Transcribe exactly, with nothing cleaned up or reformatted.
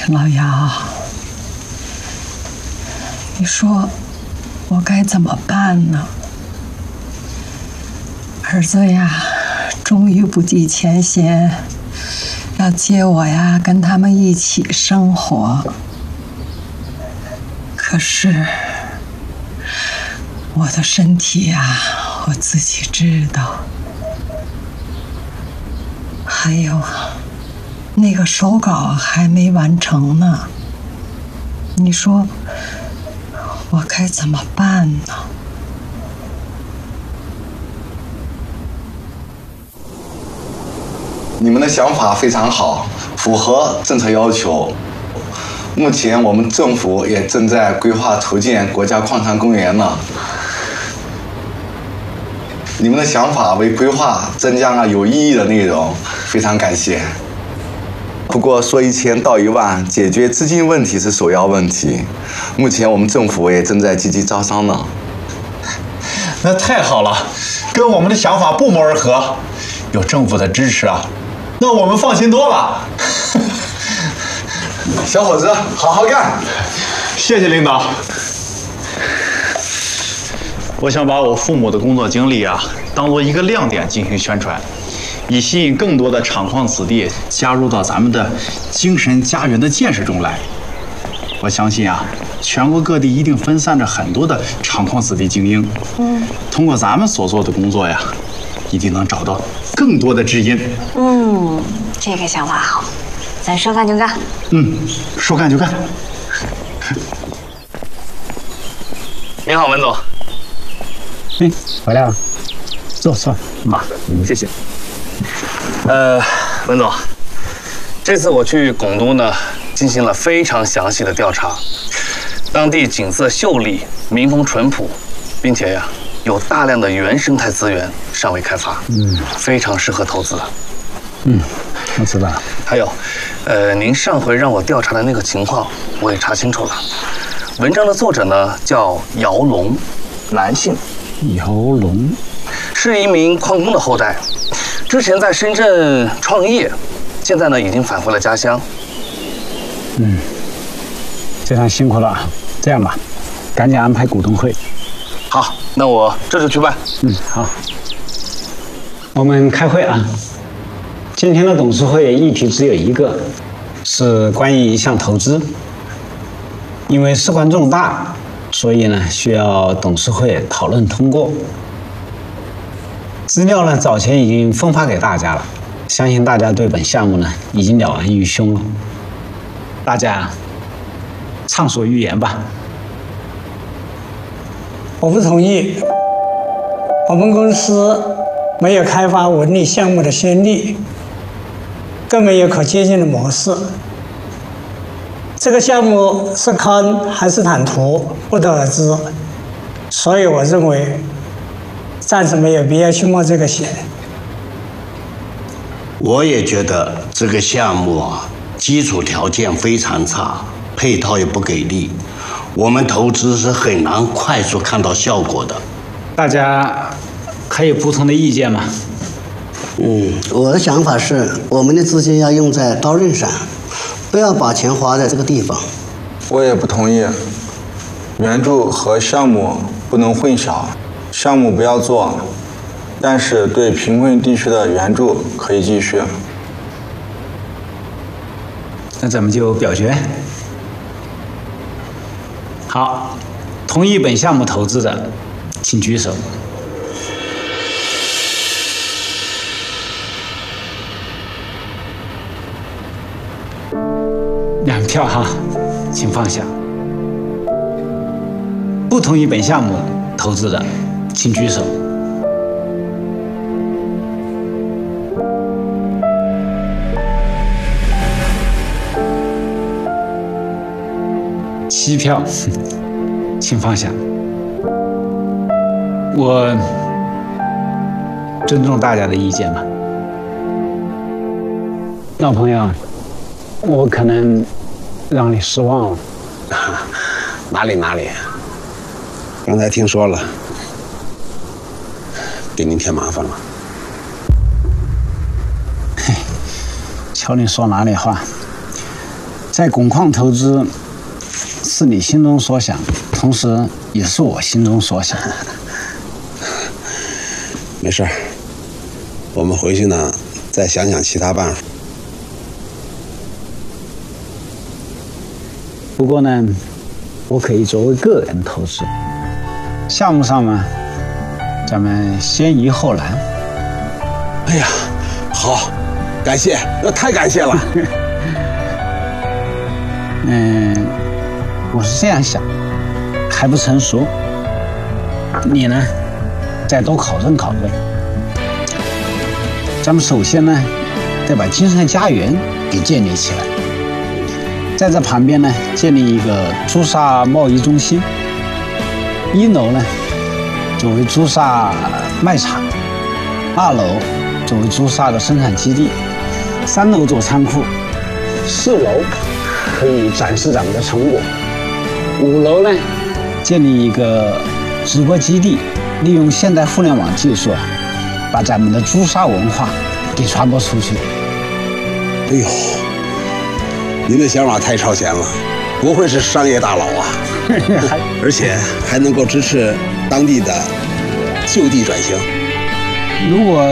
老姚，你说我该怎么办呢？儿子呀，终于不计前嫌，要接我呀，跟他们一起生活。可是我的身体呀，我自己知道。还有，那个手稿还没完成呢。你说我该怎么办呢？ 你们的想法非常好，符合政策要求。目前我们政府也正在规划筹建国家矿产公园呢。你们的想法为规划增加了有意义的内容，非常感谢。不过说一千道一万，解决资金问题是首要问题。目前我们政府也正在积极招商呢。 那太好了，跟我们的想法不谋而合。有政府的支持啊，那我们放心多了。 小伙子，好好干！ 谢谢领导。我想把我父母的工作经历啊，当做一个亮点进行宣传，以吸引更多的厂矿子弟加入到咱们的精神家园的建设中来。我相信啊，全国各地一定分散着很多的厂矿子弟精英。嗯，通过咱们所做的工作呀，一定能找到更多的知音。 嗯，这个想法好，咱说干就干。 嗯，说干就干。 您好，文总。 哎，回来了，坐坐。 好，谢谢。呃，文总，这次我去拱东呢，进行了非常详细的调查，当地景色秀丽，民风淳朴，并且呀，有大量的原生态资源尚未开发，嗯，非常适合投资。 嗯，我知道了。 还有，呃，您上回让我调查的那个情况，我也查清楚了。文章的作者呢叫姚龙，男性。 姚龙是一名矿工的后代，之前在深圳创业，现在呢已经返回了家乡。 嗯，非常辛苦了。这样吧，赶紧安排股东会。 好，那我这就去办。 嗯，好。我们开会啊。今天的董事会议题只有一个，是关于一项投资。因为事关重大，所以呢需要董事会讨论通过。资料呢早前已经分发给大家了，相信大家对本项目呢已经了然于胸了。大家畅所欲言吧。 我不同意。我们公司没有开发文旅项目的先例，更没有可借鉴的模式。这个项目是坑还是坦途，不得而知。所以我认为，暂时没有必要去冒这个险。 我也觉得这个项目啊，基础条件非常差，配套也不给力，我们投资是很难快速看到效果的。 大家还有不同的意见吗？ 嗯，我的想法是，我们的资金要用在刀刃上，不要把钱花在这个地方。 我也不同意，援助和项目不能混淆，项目不要做，但是对贫困地区的援助可以继续。 那咱们就表决。好，同意本项目投资的，请举手。两票哈，请放下。不同意本项目投资的，请举手。七票，请放下。我尊重大家的意见吧。老朋友，我可能让你失望了。 哪里哪里，刚才听说了，给您添麻烦了。 嘿，瞧你说哪里话。 在汞矿投资是你心中所想，同时也是我心中所想。 没事儿，我们回去呢再想想其他办法。 不过呢，我可以作为个人投资，项目上呢，咱们先易后难。 哎呀，好，感谢，那太感谢了。 嗯，我是这样想，还不成熟，你呢，再多考证考证。咱们首先呢，得把金山家园给建立起来，在这旁边呢，建立一个朱砂贸易中心。一楼呢，作为朱砂卖场；二楼作为朱砂的生产基地；三楼做仓库；四楼可以展示咱们的成果；五楼呢，建立一个直播基地，利用现代互联网技术啊，把咱们的朱砂文化给传播出去。 哎呦，您的想法太超前了，不愧是商业大佬啊！而且还能够支持当地的就地转型。 如果